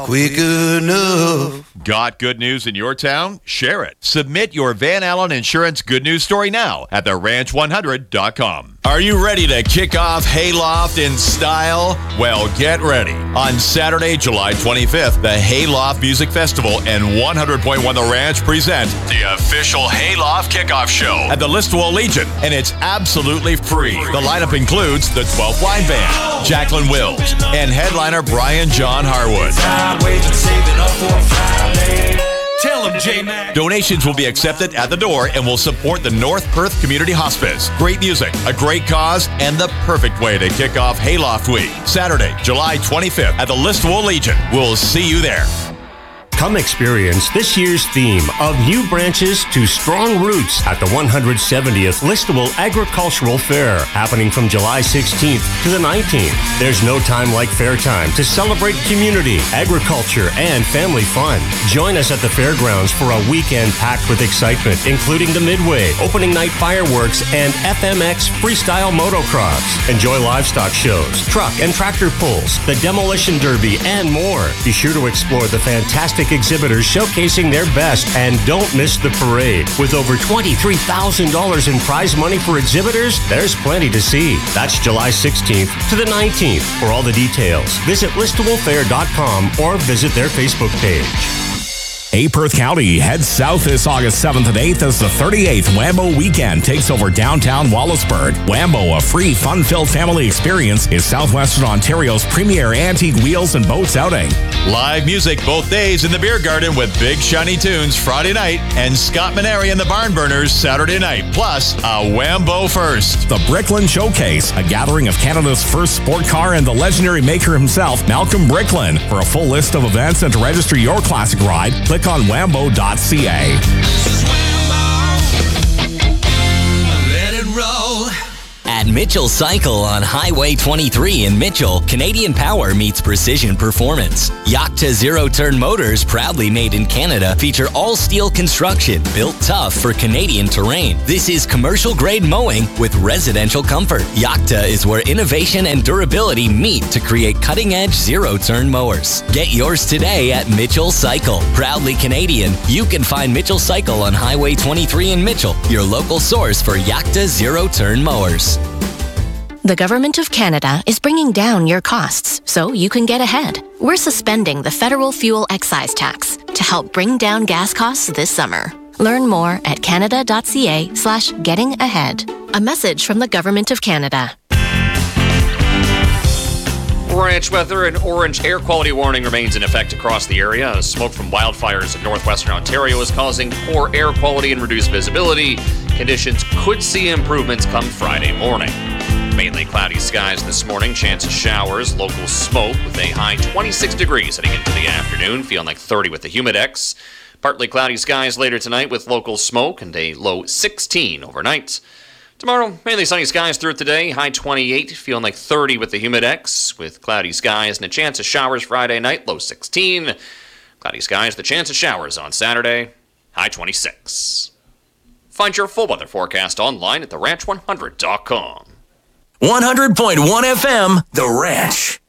quick enough. Got good news in your town? Share it. Submit your Van Allen Insurance good news story now at theranch100.com. Are you ready to kick off Hayloft in style? Well, get ready. On Saturday, July 25th, the Hayloft Music Festival and 100.1 The Ranch present the official Hayloft Kickoff Show at the Listowel Legion, and it's absolutely free. The lineup includes the 12th Line Band, Jacqueline Wills, and headliner Brian John Harwood. Tell him, J-Mac. Donations will be accepted at the door and will support the North Perth Community Hospice. Great music, a great cause, and the perfect way to kick off Hayloft Week. Saturday, July 25th at the Listowel Legion. We'll see you there. Come experience this year's theme of New Branches to Strong Roots at the 170th Listowel Agricultural Fair, happening from July 16th to the 19th. There's no time like fair time to celebrate community, agriculture, and family fun. Join us at the fairgrounds for a weekend packed with excitement, including the Midway, opening night fireworks, and FMX freestyle motocross. Enjoy livestock shows, truck and tractor pulls, the demolition derby, and more. Be sure to explore the fantastic exhibitors showcasing their best, and don't miss the parade. With over $23,000 in prize money for exhibitors, there's plenty to see. That's July 16th to the 19th. For all the details, visit listowelfair.com or visit their Facebook page. Hey, Perth County, head south this August 7th and 8th as the 38th Wambo Weekend takes over downtown Wallaceburg. Wambo, a free, fun-filled family experience, is Southwestern Ontario's premier antique wheels and boats outing. Live music both days in the Beer Garden with Big Shiny Tunes Friday night and Scott Maneri and the Barnburners Saturday night, plus a Wambo First. The Bricklin Showcase, a gathering of Canada's first sport car and the legendary maker himself, Malcolm Bricklin. For a full list of events and to register your classic ride, click on wambo.ca. At Mitchell Cycle on Highway 23 in Mitchell, Canadian Power meets precision performance. Yakta zero-turn motors, proudly made in Canada, feature all-steel construction, built tough for Canadian terrain. This is commercial-grade mowing with residential comfort. Yakta is where innovation and durability meet to create cutting-edge zero-turn mowers. Get yours today at Mitchell Cycle. Proudly Canadian, you can find Mitchell Cycle on Highway 23 in Mitchell, your local source for Yakta zero-turn mowers. The Government of Canada is bringing down your costs so you can get ahead. We're suspending the federal fuel excise tax to help bring down gas costs this summer. Learn more at canada.ca/getting-ahead. A message from the Government of Canada. Ranch weather. An orange air quality warning remains in effect across the area. Smoke from wildfires in northwestern Ontario is causing poor air quality and reduced visibility. Conditions could see improvements come Friday morning. Mainly cloudy skies this morning, chance of showers, local smoke with a high 26 degrees heading into the afternoon, feeling like 30 with the humidex. Partly cloudy skies later tonight with local smoke and a low 16 overnight. Tomorrow, mainly sunny skies throughout the day, high 28, feeling like 30 with the humidex, with cloudy skies and a chance of showers Friday night, low 16. Cloudy skies, the chance of showers on Saturday, high 26. Find your full weather forecast online at theranch100.com. 100.1 FM, The Ranch.